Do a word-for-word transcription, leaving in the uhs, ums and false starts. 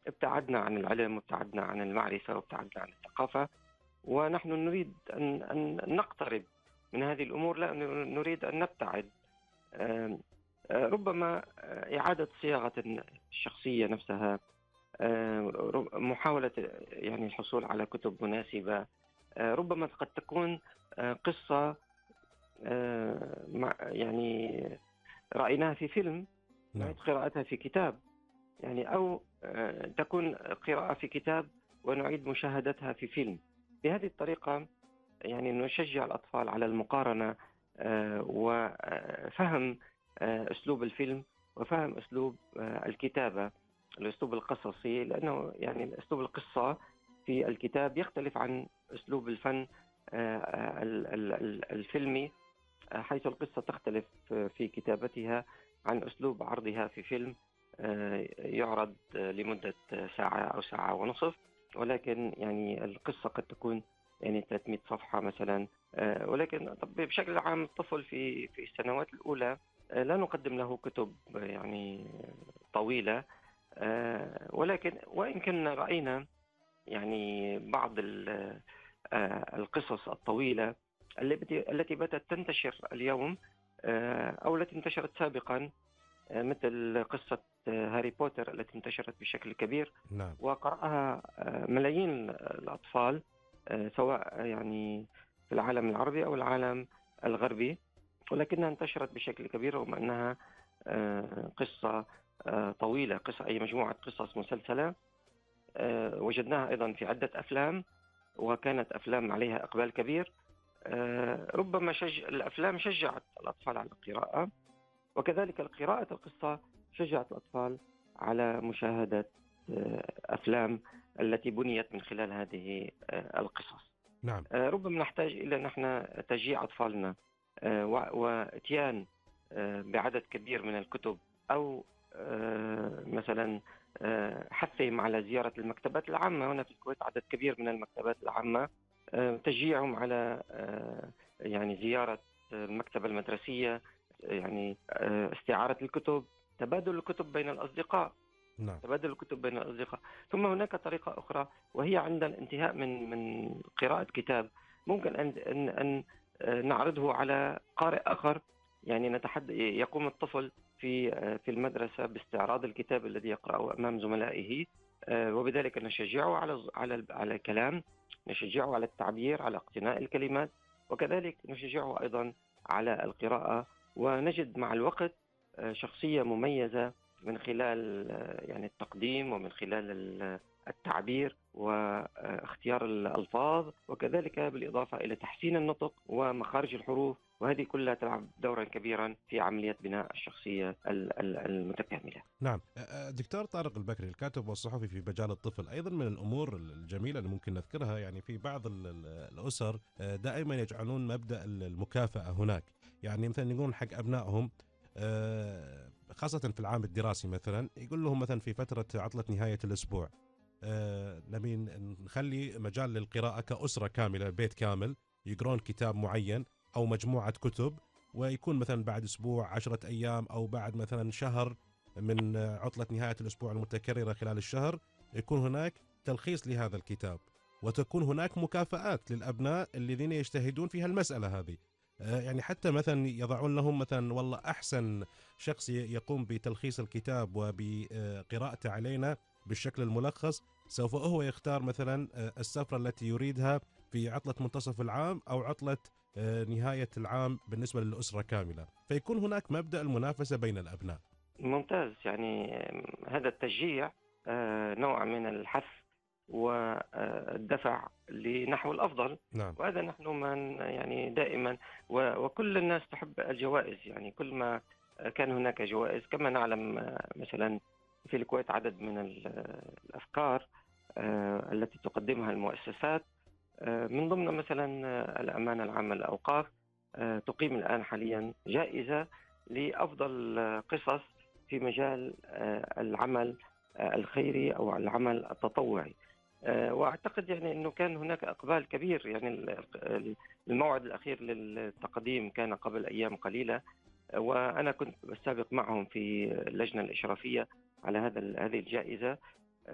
ابتعدنا عن العلم وابتعدنا عن المعرفة وابتعدنا عن الثقافة، ونحن نريد أن أن نقترب من هذه الأمور، لا نريد أن نبتعد. آم، آه، ربما آه، إعادة صياغة الشخصية نفسها، آه، رب- محاولة يعني الحصول على كتب مناسبة. آه، ربما قد تكون آه، قصة آه، مع- يعني رأيناها في فيلم، نعم. نعيد قراءتها في كتاب، يعني أو آه، تكون قراءة في كتاب ونعيد مشاهدتها في فيلم. بهذه الطريقة يعني نشجع الأطفال على المقارنة آه، وفهم آه، أسلوب الفيلم وفهم أسلوب آه، الكتابة، الأسلوب القصصي، لأنه يعني أسلوب القصة في الكتاب يختلف عن أسلوب الفن آه، ال- ال- ال- الفيلمي، آه، حيث القصة تختلف آه، في كتابتها عن أسلوب عرضها في فيلم آه، يعرض آه، لمدة آه، ساعة أو ساعة ونصف، ولكن يعني القصة قد تكون يعني ثلاثمئة صفحة مثلا. آه، ولكن طب بشكل عام الطفل في في السنوات الأولى آه، لا نقدم له كتب آه، يعني طويلة، آه، ولكن وإن كنا رأينا يعني بعض ال- آه، القصص الطويلة التي التي بدأت تنتشر اليوم، آه، أو التي انتشرت سابقا، آه، مثل قصة آه، هاري بوتر التي انتشرت بشكل كبير نعم. وقرأها آه، ملايين الأطفال، آه، سواء يعني في العالم العربي أو العالم الغربي، ولكنها انتشرت بشكل كبير رغم أنها آه، قصة آه، طويلة، قصة أي مجموعة قصص مسلسلة. آه، وجدناها أيضا في عدة أفلام، وكانت أفلام عليها إقبال كبير. آه، ربما شج... الأفلام شجعت الأطفال على القراءة، وكذلك القراءة القصة شجعت الأطفال على مشاهدة آه، أفلام التي بنيت من خلال هذه آه، القصص. نعم. آه، ربما نحتاج إلى نحن تشجيع أطفالنا آه، و- وإتيان آه، بعدد كبير من الكتب، أو آه، مثلا آه، حثهم على زيارة المكتبات العامة. هنا في الكويت عدد كبير من المكتبات العامة، آه، تشجيعهم على آه، يعني زيارة المكتبة المدرسية، يعني آه، استعارة الكتب، تبادل الكتب بين الأصدقاء، نعم. تبادل الكتب بين الأصدقاء. ثم هناك طريقة أخرى، وهي عند الانتهاء من من قراءة كتاب ممكن أن أن أن آه، نعرضه على قارئ آخر. يعني نتحد يقوم الطفل في آه، في المدرسة باستعراض الكتاب الذي يقرأه أمام زملائه، آه، وبذلك نشجعه على على على الكلام، نشجعه على التعبير، على اقتناء الكلمات، وكذلك نشجعه أيضا على القراءة. ونجد مع الوقت آه، شخصية مميزة من خلال آه، يعني التقديم، ومن خلال ال- التعبير واختيار الألفاظ، وكذلك بالإضافة إلى تحسين النطق ومخارج الحروف، وهذه كلها تلعب دورا كبيرا في عملية بناء الشخصية ال- ال- المتكاملة. نعم. أ- أ- دكتور طارق البكري، الكاتب والصحفي في مجال الطفل، أيضا من الأمور الجميلة اللي ممكن نذكرها، يعني في بعض ال- ال- الأسر آه، دائما يجعلون مبدأ ال- المكافأة هناك. يعني مثلا يقولون حق أبنائهم، آه، خاصة في العام الدراسي، مثلا يقول لهم مثلا في فترة عطلة نهاية الأسبوع آه، نبي نخلي مجال للقراءة كأسرة كاملة، بيت كامل يقرون كتاب معين أو مجموعة كتب، ويكون مثلا بعد أسبوع، عشرة أيام، أو بعد مثلا شهر من عطلة نهاية الأسبوع المتكررة خلال الشهر، يكون هناك تلخيص لهذا الكتاب، وتكون هناك مكافآت للأبناء الذين يجتهدون في هالمسألة هذه. آه، يعني حتى مثلا يضعون لهم مثلا والله أحسن شخص يقوم بتلخيص الكتاب وبقراءته علينا بالشكل الملخص، سوف هو يختار مثلا آه، السفرة التي يريدها في عطلة منتصف العام أو عطلة آه، نهاية العام بالنسبة للأسرة كاملة، فيكون هناك مبدأ المنافسة بين الأبناء. ممتاز. يعني هذا التشجيع آه، نوع من الحث والدفع لنحو الأفضل، نعم. وهذا نحن من يعني دائما و- وكل الناس تحب الجوائز. يعني كل ما كان هناك جوائز، كما نعلم آه، مثلا في الكويت عدد من ال- الأفكار آه، التي تقدمها المؤسسات، آه، من ضمن مثلا آه، الأمانة العامة للأوقاف آه، تقيم الآن حاليا جائزة لأفضل آه، قصص في مجال آه، العمل آه، الخيري أو العمل التطوعي. آه، وأعتقد يعني أنه كان هناك إقبال كبير. يعني ال- الموعد الأخير للتقديم كان قبل أيام قليلة، آه، وأنا كنت بسابق معهم في اللجنة الإشرافية على هذا هذه الجائزة.